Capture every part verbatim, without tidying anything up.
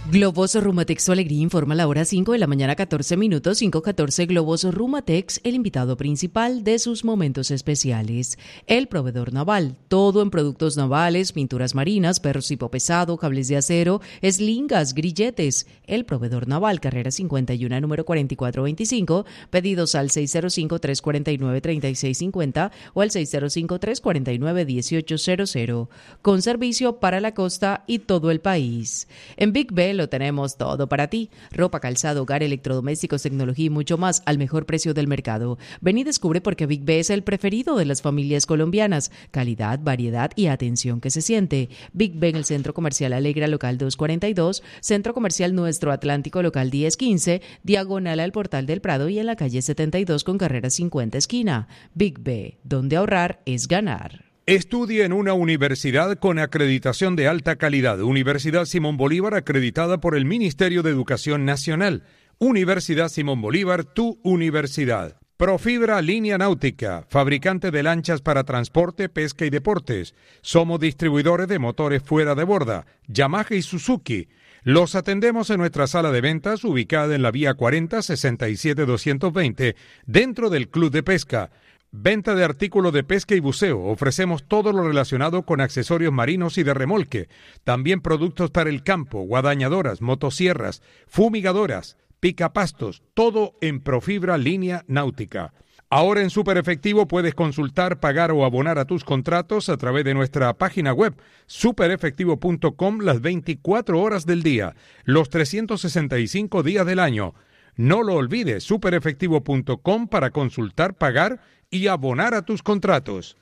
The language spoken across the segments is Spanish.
Globos Rumatex, su alegría informa a la hora cinco de la mañana, catorce minutos, cinco catorce. Globos Rumatex, el invitado principal de sus momentos especiales. El proveedor naval, todo en productos navales, pinturas marinas, perros tipo pesado, cables de acero, eslingas, grilletes. El proveedor naval, carrera cincuenta y uno, número cuarenta y cuatro veinticinco, pedidos al seis cero cinco, tres cuatro nueve, tres seis cinco cero o al seis cero cinco, tres cuatro nueve, uno ocho cero cero. Con servicio para la costa y todo el país. En Big B lo tenemos todo para ti. Ropa, calzado, hogar, electrodomésticos, tecnología y mucho más al mejor precio del mercado. Ven y descubre por qué Big B es el preferido de las familias colombianas. Calidad, variedad y atención que se siente. Big B en el Centro Comercial Alegra, local doscientos cuarenta y dos, Centro Comercial Nuestro Atlántico, local diez quince, diagonal al Portal del Prado y en la calle setenta y dos con carrera cincuenta esquina. Big B, donde ahorrar es ganar. Estudia en una universidad con acreditación de alta calidad. Universidad Simón Bolívar, acreditada por el Ministerio de Educación Nacional. Universidad Simón Bolívar, tu universidad. Profibra Línea Náutica, fabricante de lanchas para transporte, pesca y deportes. Somos distribuidores de motores fuera de borda, Yamaha y Suzuki. Los atendemos en nuestra sala de ventas, ubicada en la vía cuarenta, sesenta y siete doscientos veinte, dentro del Club de Pesca. Venta de artículos de pesca y buceo. Ofrecemos todo lo relacionado con accesorios marinos y de remolque. También productos para el campo, guadañadoras, motosierras, fumigadoras, picapastos, todo en Profibra Línea Náutica. Ahora en Super Efectivo puedes consultar, pagar o abonar a tus contratos a través de nuestra página web super efectivo punto com las veinticuatro horas del día, los trescientos sesenta y cinco días del año. No lo olvides, super efectivo punto com para consultar, pagar y abonar a tus contratos.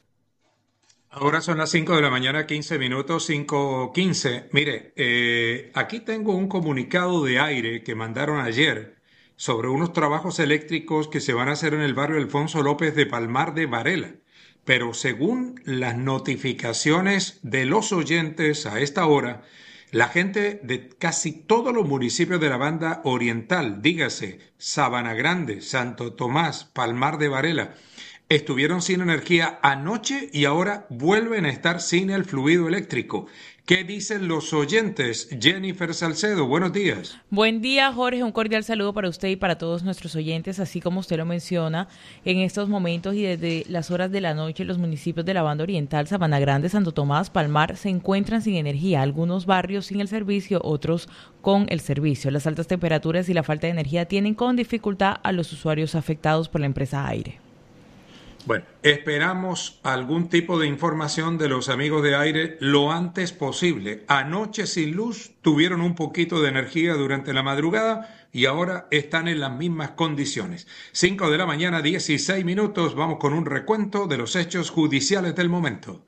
Ahora son las cinco de la mañana, quince minutos, cinco quince. Mire, eh, aquí tengo un comunicado de aire que mandaron ayer sobre unos trabajos eléctricos que se van a hacer en el barrio Alfonso López de Palmar de Varela. Pero según las notificaciones de los oyentes a esta hora, la gente de casi todos los municipios de la banda oriental, dígase Sabana Grande, Santo Tomás, Palmar de Varela, estuvieron sin energía anoche y ahora vuelven a estar sin el fluido eléctrico. ¿Qué dicen los oyentes? Jennifer Salcedo, buenos días. Buen día, Jorge. Un cordial saludo para usted y para todos nuestros oyentes. Así como usted lo menciona, en estos momentos y desde las horas de la noche, los municipios de la banda oriental, Sabana Grande, Santo Tomás, Palmar, se encuentran sin energía. Algunos barrios sin el servicio, otros con el servicio. Las altas temperaturas y la falta de energía tienen con dificultad a los usuarios afectados por la empresa Aire. Bueno, esperamos algún tipo de información de los amigos de Aire lo antes posible. Anoche sin luz, tuvieron un poquito de energía durante la madrugada y ahora están en las mismas condiciones. cinco de la mañana, dieciséis minutos, vamos con un recuento de los hechos judiciales del momento.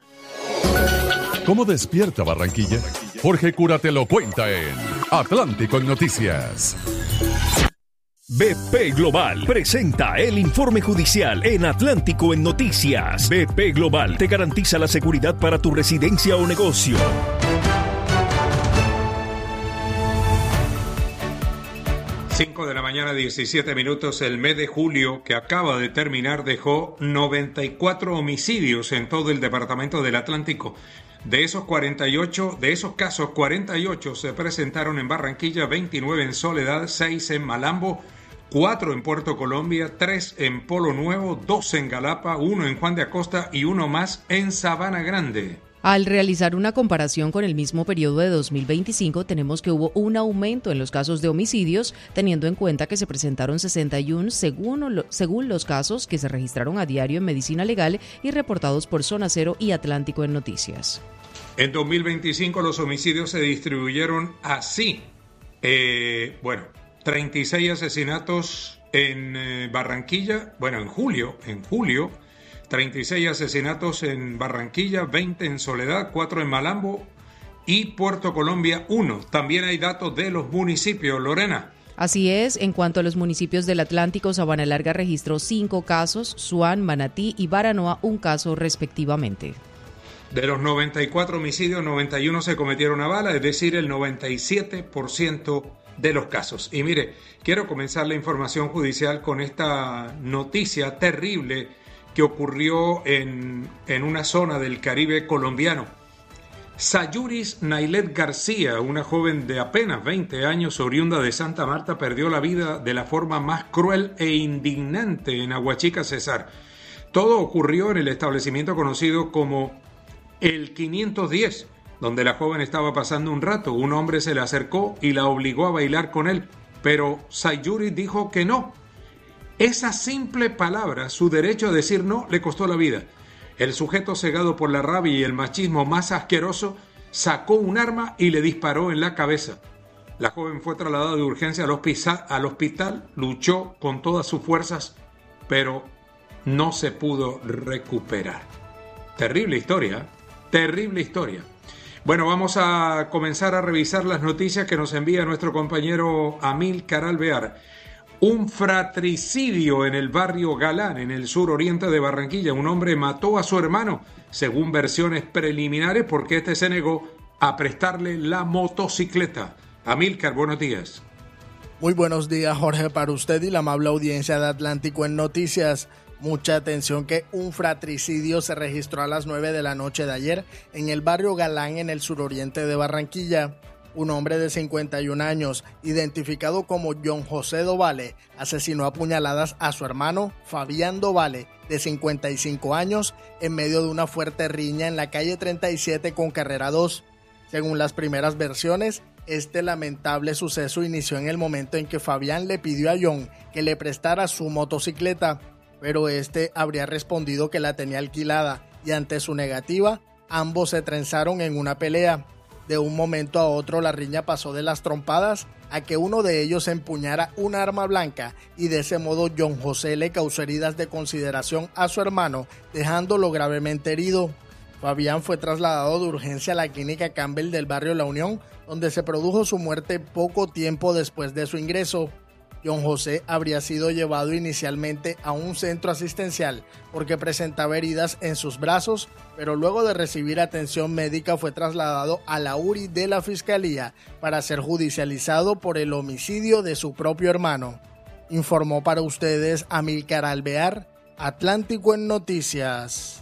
¿Cómo despierta Barranquilla? Jorge Cura te lo cuenta en Atlántico en Noticias. B P Global presenta el informe judicial en Atlántico en Noticias. B P Global te garantiza la seguridad para tu residencia o negocio. cinco de la mañana, diecisiete minutos. El mes de julio que acaba de terminar dejó noventa y cuatro homicidios en todo el departamento del Atlántico. De esos cuarenta y ocho, de esos casos, cuarenta y ocho se presentaron en Barranquilla, veintinueve en Soledad, seis en Malambo, cuatro en Puerto Colombia, tres en Polo Nuevo, dos en Galapa, uno en Juan de Acosta y uno más en Sabana Grande. Al realizar una comparación con el mismo periodo de dos mil veinticinco, tenemos que hubo un aumento en los casos de homicidios, teniendo en cuenta que se presentaron sesenta y uno según, según los casos que se registraron a diario en Medicina Legal y reportados por Zona Cero y Atlántico en Noticias. En dos mil veinticinco los homicidios se distribuyeron así. Eh, bueno, treinta y seis asesinatos en eh, Barranquilla, bueno, en julio, en julio, treinta y seis asesinatos en Barranquilla, veinte en Soledad, cuatro en Malambo y Puerto Colombia, uno. También hay datos de los municipios, Lorena. Así es, en cuanto a los municipios del Atlántico, Sabana Larga registró cinco casos, Suán, Manatí y Baranoa un caso respectivamente. De los noventa y cuatro homicidios, noventa y uno se cometieron a bala, es decir, el noventa y siete por ciento de los casos. Y mire, quiero comenzar la información judicial con esta noticia terrible que ocurrió en, en una zona del Caribe colombiano. Sayuris Nailet García, una joven de apenas veinte años, oriunda de Santa Marta, perdió la vida de la forma más cruel e indignante en Aguachica, Cesar. Todo ocurrió en el establecimiento conocido como el quinientos diez, donde la joven estaba pasando un rato. Un hombre se le acercó y la obligó a bailar con él, pero Sayuris dijo que no. Esa simple palabra, su derecho a decir no, le costó la vida. El sujeto, cegado por la rabia y el machismo más asqueroso, sacó un arma y le disparó en la cabeza. La joven fue trasladada de urgencia al hospital, al hospital, luchó con todas sus fuerzas, pero no se pudo recuperar. Terrible historia, terrible historia. Bueno, vamos a comenzar a revisar las noticias que nos envía nuestro compañero Amílcar Alvear. Un fratricidio en el barrio Galán, en el sur oriente de Barranquilla. Un hombre mató a su hermano, según versiones preliminares, porque este se negó a prestarle la motocicleta. Amílcar, buenos días. Muy buenos días, Jorge, para usted y la amable audiencia de Atlántico en Noticias. Mucha atención que un fratricidio se registró a las nueve de la noche de ayer en el barrio Galán, en el suroriente de Barranquilla. Un hombre de cincuenta y un años, identificado como John José Dovale, asesinó a puñaladas a su hermano Fabián Dovale, de cincuenta y cinco años, en medio de una fuerte riña en la calle treinta y siete con carrera dos. Según las primeras versiones, este lamentable suceso inició en el momento en que Fabián le pidió a John que le prestara su motocicleta, pero este habría respondido que la tenía alquilada, y ante su negativa, ambos se trenzaron en una pelea. De un momento a otro, la riña pasó de las trompadas a que uno de ellos empuñara un arma blanca, y de ese modo John José le causó heridas de consideración a su hermano, dejándolo gravemente herido. Fabián fue trasladado de urgencia a la clínica Campbell del barrio La Unión, donde se produjo su muerte poco tiempo después de su ingreso. John José habría sido llevado inicialmente a un centro asistencial porque presentaba heridas en sus brazos, pero luego de recibir atención médica fue trasladado a la U R I de la Fiscalía para ser judicializado por el homicidio de su propio hermano. Informó para ustedes Amílcar Alvear, Atlántico en Noticias.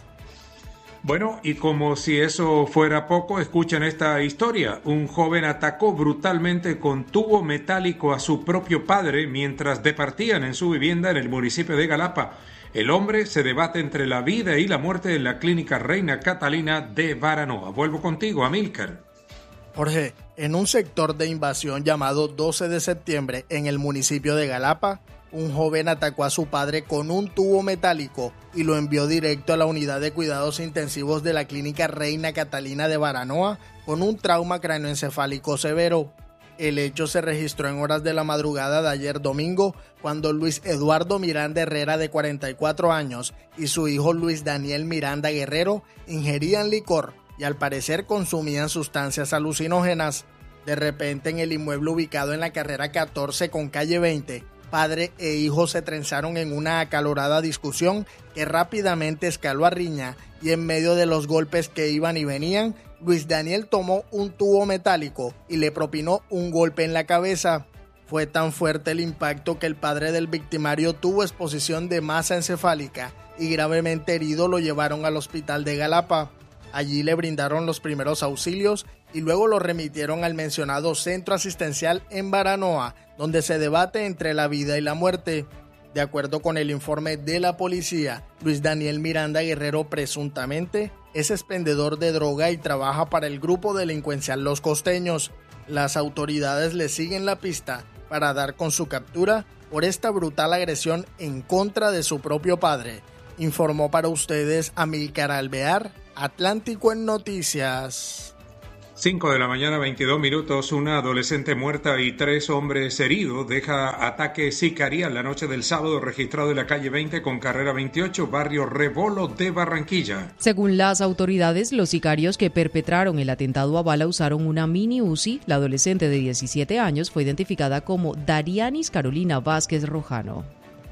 Bueno, y como si eso fuera poco, escuchen esta historia. Un joven atacó brutalmente con tubo metálico a su propio padre mientras departían en su vivienda en el municipio de Galapa. El hombre se debate entre la vida y la muerte en la clínica Reina Catalina de Baranoa. Vuelvo contigo, Amílcar. Jorge, en un sector de invasión llamado doce de septiembre en el municipio de Galapa, un joven atacó a su padre con un tubo metálico y lo envió directo a la unidad de cuidados intensivos de la clínica Reina Catalina de Baranoa con un trauma cráneoencefálico severo. El hecho se registró en horas de la madrugada de ayer domingo, cuando Luis Eduardo Miranda Herrera, de cuarenta y cuatro años, y su hijo Luis Daniel Miranda Guerrero ingerían licor y al parecer consumían sustancias alucinógenas. De repente, en el inmueble ubicado en la carrera catorce con calle veinte, padre e hijo se trenzaron en una acalorada discusión que rápidamente escaló a riña, y en medio de los golpes que iban y venían, Luis Daniel tomó un tubo metálico y le propinó un golpe en la cabeza. Fue tan fuerte el impacto que el padre del victimario tuvo exposición de masa encefálica y gravemente herido lo llevaron al hospital de Galapa. Allí le brindaron los primeros auxilios y luego lo remitieron al mencionado centro asistencial en Baranoa, donde se debate entre la vida y la muerte. De acuerdo con el informe de la policía, Luis Daniel Miranda Guerrero presuntamente es expendedor de droga y trabaja para el grupo delincuencial Los Costeños. Las autoridades le siguen la pista para dar con su captura por esta brutal agresión en contra de su propio padre. Informó para ustedes Amílcar Alvear, Atlántico en Noticias. cinco de la mañana, veintidós minutos. Una adolescente muerta y tres hombres heridos deja ataque sicarial la noche del sábado registrado en la calle veinte con carrera veintiocho, barrio Rebolo de Barranquilla. Según las autoridades, los sicarios que perpetraron el atentado a bala usaron una mini Uzi. La adolescente de diecisiete años fue identificada como Darianis Carolina Vázquez Rojano.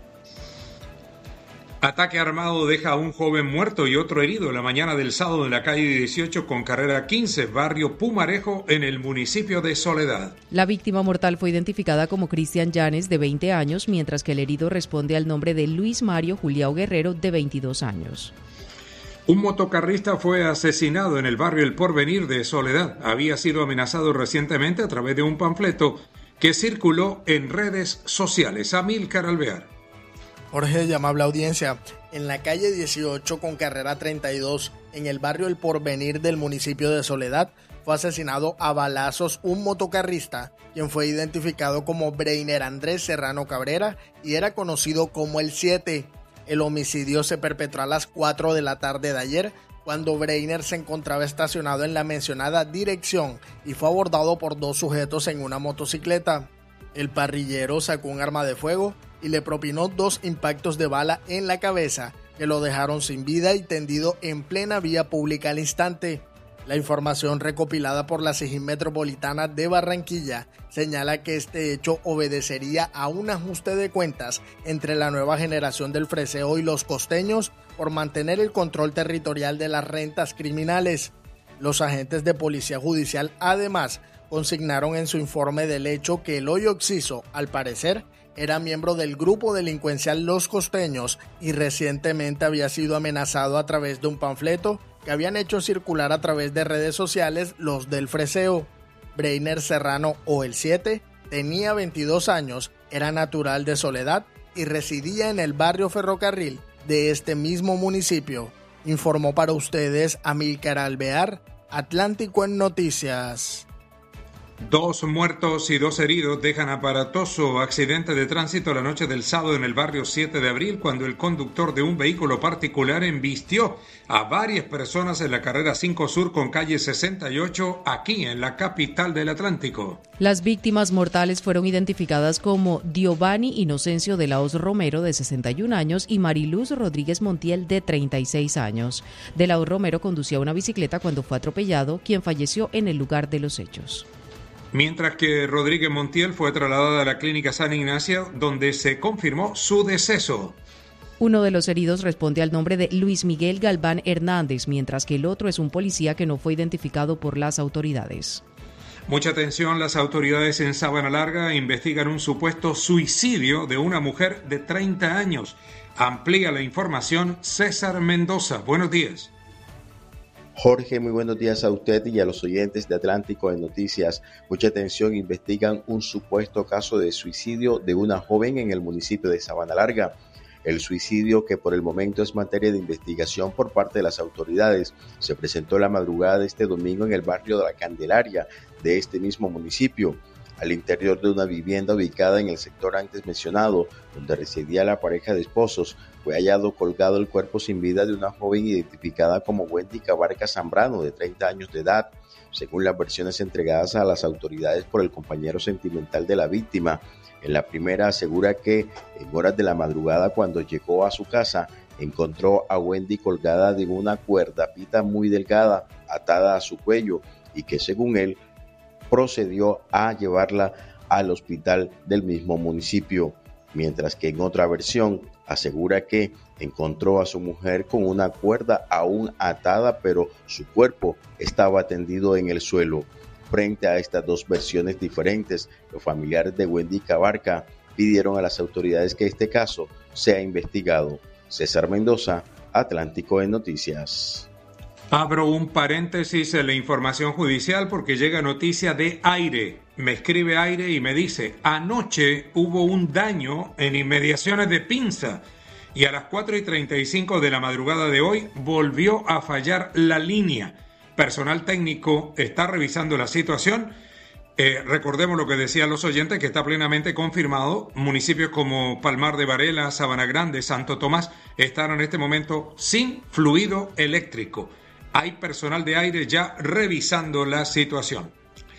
Ataque armado deja a un joven muerto y otro herido la mañana del sábado en la calle dieciocho con carrera quince, barrio Pumarejo, en el municipio de Soledad. La víctima mortal fue identificada como Cristian Llanes, de veinte años, mientras que el herido responde al nombre de Luis Mario Juliao Guerrero, de veintidós años. Un motocarrista fue asesinado en el barrio El Porvenir de Soledad. Había sido amenazado recientemente a través de un panfleto que circuló en redes sociales. Amílcar Alvear. Jorge, llamable audiencia. En la calle dieciocho con carrera treinta y dos, en el barrio El Porvenir del municipio de Soledad, fue asesinado a balazos un motocarrista, quien fue identificado como Breiner Andrés Serrano Cabrera y era conocido como el siete. El homicidio se perpetró a las cuatro de la tarde de ayer, cuando Breiner se encontraba estacionado en la mencionada dirección y fue abordado por dos sujetos en una motocicleta. El parrillero sacó un arma de fuego y le propinó dos impactos de bala en la cabeza, que lo dejaron sin vida y tendido en plena vía pública al instante. La información recopilada por la C I G Metropolitana de Barranquilla señala que este hecho obedecería a un ajuste de cuentas entre la nueva generación del freseo y los costeños por mantener el control territorial de las rentas criminales. Los agentes de Policía Judicial además consignaron en su informe del hecho que el hoy occiso, al parecer, era miembro del grupo delincuencial Los Costeños y recientemente había sido amenazado a través de un panfleto que habían hecho circular a través de redes sociales los del freseo. Breiner Serrano o el siete tenía veintidós años, era natural de Soledad y residía en el barrio Ferrocarril de este mismo municipio. Informó para ustedes Amílcar Alvear, Atlántico en Noticias. Dos muertos y dos heridos dejan aparatoso accidente de tránsito la noche del sábado en el barrio siete de abril, cuando el conductor de un vehículo particular embistió a varias personas en la carrera cinco Sur con calle sesenta y ocho, aquí en la capital del Atlántico. Las víctimas mortales fueron identificadas como Giovanni Inocencio de la Hoz Romero, de sesenta y un años, y Mariluz Rodríguez Montiel, de treinta y seis años. De la Hoz Romero conducía una bicicleta cuando fue atropellado, quien falleció en el lugar de los hechos. Mientras que Rodríguez Montiel fue trasladada a la clínica San Ignacio, donde se confirmó su deceso. Uno de los heridos responde al nombre de Luis Miguel Galván Hernández, mientras que el otro es un policía que no fue identificado por las autoridades. Mucha atención, las autoridades en Sabana Larga investigan un supuesto suicidio de una mujer de treinta años. Amplía la información César Mendoza. Buenos días. Jorge, muy buenos días a usted y a los oyentes de Atlántico en Noticias. Mucha atención, investigan un supuesto caso de suicidio de una joven en el municipio de Sabana Larga. El suicidio, que por el momento es materia de investigación por parte de las autoridades, se presentó la madrugada de este domingo en el barrio de La Candelaria de este mismo municipio, al interior de una vivienda ubicada en el sector antes mencionado, donde residía la pareja de esposos. Fue hallado colgado el cuerpo sin vida de una joven identificada como Wendy Cabarca Zambrano, de treinta años de edad. Según las versiones entregadas a las autoridades por el compañero sentimental de la víctima, en la primera asegura que en horas de la madrugada, cuando llegó a su casa, encontró a Wendy colgada de una cuerda pita muy delgada atada a su cuello y que, según él, procedió a llevarla al hospital del mismo municipio, mientras que en otra versión asegura que encontró a su mujer con una cuerda aún atada, pero su cuerpo estaba tendido en el suelo. Frente a estas dos versiones diferentes, los familiares de Wendy Cabarca pidieron a las autoridades que este caso sea investigado. César Mendoza, Atlántico en Noticias. Abro un paréntesis en la información judicial porque llega noticia de Aire. Me escribe Aire y me dice: anoche hubo un daño en inmediaciones de Pinza y a las cuatro y treinta y cinco de la madrugada de hoy volvió a fallar la línea. Personal técnico está revisando la situación. Eh, recordemos lo que decían los oyentes, que está plenamente confirmado. Municipios como Palmar de Varela, Sabana Grande, Santo Tomás están en este momento sin fluido eléctrico. Hay personal de Aire ya revisando la situación.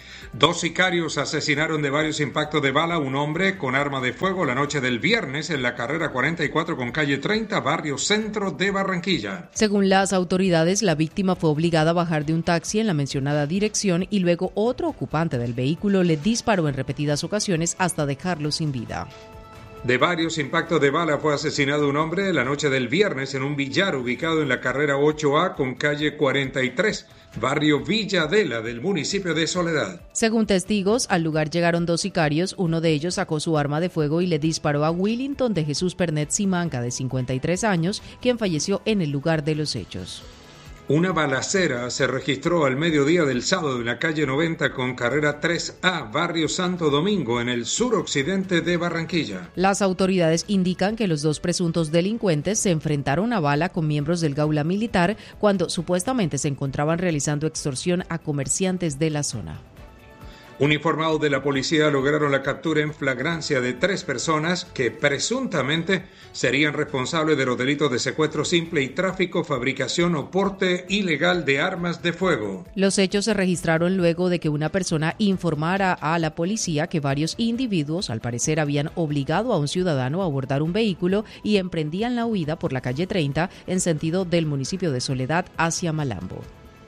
Dos sicarios asesinaron de varios impactos de bala a un hombre con arma de fuego la noche del viernes en la carrera cuarenta y cuatro con calle treinta, barrio Centro de Barranquilla. Según las autoridades, la víctima fue obligada a bajar de un taxi en la mencionada dirección y luego otro ocupante del vehículo le disparó en repetidas ocasiones hasta dejarlo sin vida. De varios impactos de bala fue asesinado un hombre la noche del viernes en un billar ubicado en la carrera ocho A con calle cuarenta y tres, barrio Villa Adela del municipio de Soledad. Según testigos, al lugar llegaron dos sicarios. Uno de ellos sacó su arma de fuego y le disparó a Willington de Jesús Pernet Simanca, de cincuenta y tres años, quien falleció en el lugar de los hechos. Una balacera se registró al mediodía del sábado en la calle noventa con carrera tres A, barrio Santo Domingo, en el suroccidente de Barranquilla. Las autoridades indican que los dos presuntos delincuentes se enfrentaron a bala con miembros del Gaula Militar cuando supuestamente se encontraban realizando extorsión a comerciantes de la zona. Uniformados de la policía lograron la captura en flagrancia de tres personas que presuntamente serían responsables de los delitos de secuestro simple y tráfico, fabricación o porte ilegal de armas de fuego. Los hechos se registraron luego de que una persona informara a la policía que varios individuos, al parecer, habían obligado a un ciudadano a abordar un vehículo y emprendían la huida por la calle treinta en sentido del municipio de Soledad hacia Malambo.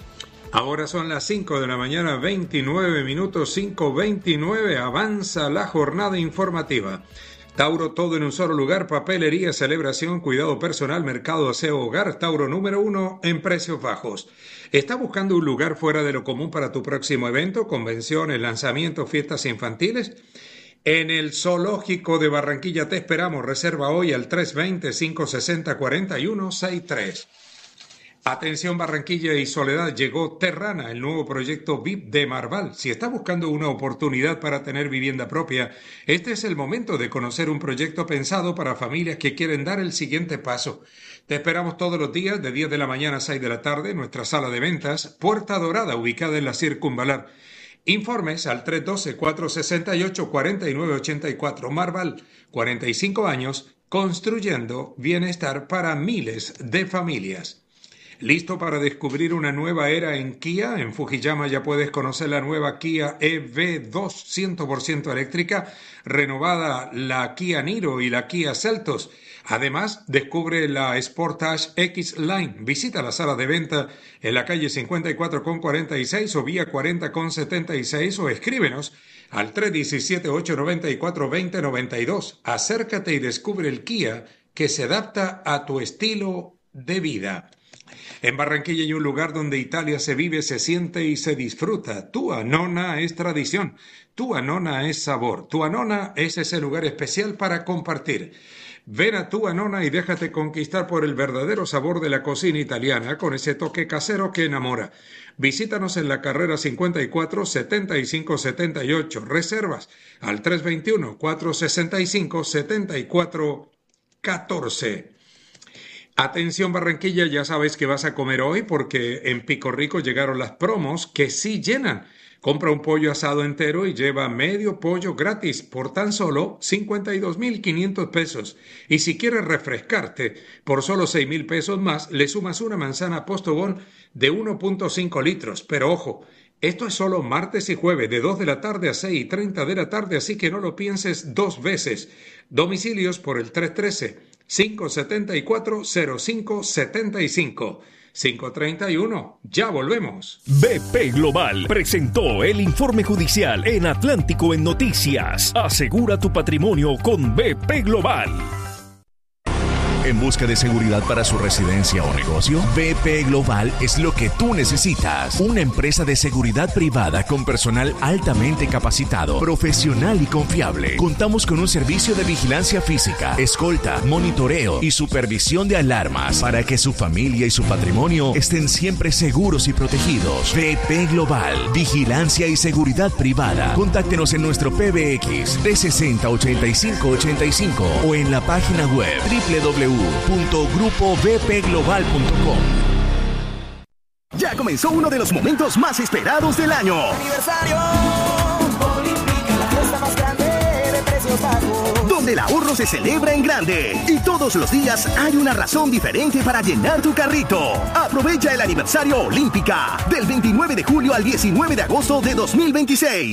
Ahora son las cinco de la mañana, veintinueve minutos, cinco veintinueve, avanza la jornada informativa. Tauro, todo en un solo lugar, papelería, celebración, cuidado personal, mercado, aseo, hogar. Tauro número uno en precios bajos. ¿Está buscando un lugar fuera de lo común para tu próximo evento, convenciones, lanzamientos, fiestas infantiles? En el Zoológico de Barranquilla te esperamos. Reserva hoy al tres dos cero, cinco seis cero, cuatro uno seis tres. Atención Barranquilla y Soledad, llegó Terrana, el nuevo proyecto V I P de Marval. Si está buscando una oportunidad para tener vivienda propia, este es el momento de conocer un proyecto pensado para familias que quieren dar el siguiente paso. Te esperamos todos los días de diez de la mañana a seis de la tarde en nuestra sala de ventas, Puerta Dorada, ubicada en la Circunvalar. Informes al tres uno dos, cuatro seis ocho, cuatro nueve ocho cuatro. Marval, cuarenta y cinco años, construyendo bienestar para miles de familias. ¿Listo para descubrir una nueva era en Kia? En Fujiyama ya puedes conocer la nueva Kia E V dos cien por ciento eléctrica, renovada la Kia Niro y la Kia Seltos. Además, descubre la Sportage X-Line. Visita la sala de venta en la calle cincuenta y cuatro con cuarenta y seis o vía cuarenta con setenta y seis o escríbenos al tres uno siete, ocho nueve cuatro, dos cero nueve dos. Acércate y descubre el Kia que se adapta a tu estilo de vida. En Barranquilla hay un lugar donde Italia se vive, se siente y se disfruta. Tua Nonna es tradición, Tua Nonna es sabor, Tua Nonna es ese lugar especial para compartir. Ven a Tua Nonna y déjate conquistar por el verdadero sabor de la cocina italiana con ese toque casero que enamora. Visítanos en la carrera cincuenta y cuatro, setenta y cinco setenta y ocho. Reservas al tres dos uno, cuatro seis cinco, siete cuatro uno cuatro. Atención Barranquilla, ya sabes que vas a comer hoy porque en Pico Rico llegaron las promos que sí llenan. Compra un pollo asado entero y lleva medio pollo gratis por tan solo cincuenta y dos mil quinientos pesos. Y si quieres refrescarte, por solo seis mil pesos más, le sumas una manzana Postobón de uno punto cinco litros. Pero ojo, esto es solo martes y jueves de dos de la tarde a seis y treinta de la tarde, así que no lo pienses dos veces. Domicilios por el tres uno tres, cinco siete cuatro, cero cinco siete cinco. cinco treinta y uno. Ya volvemos. B P Global presentó el informe judicial en Atlántico en Noticias. Asegura tu patrimonio con B P Global. ¿En busca de seguridad para su residencia o negocio? B P Global es lo que tú necesitas. Una empresa de seguridad privada con personal altamente capacitado, profesional y confiable. Contamos con un servicio de vigilancia física, escolta, monitoreo y supervisión de alarmas para que su familia y su patrimonio estén siempre seguros y protegidos. B P Global, vigilancia y seguridad privada. Contáctenos en nuestro P B X trescientos sesenta, ochenta y cinco ochenta y cinco o en la página web doble u doble u doble u punto grupo b p global punto com. Ya comenzó uno de los momentos más esperados del año. Aniversario Olímpica, la fiesta más grande de precios bajos. Donde el ahorro se celebra en grande. Y todos los días hay una razón diferente para llenar tu carrito. Aprovecha el aniversario Olímpica del veintinueve de julio al diecinueve de agosto de dos mil veintiséis.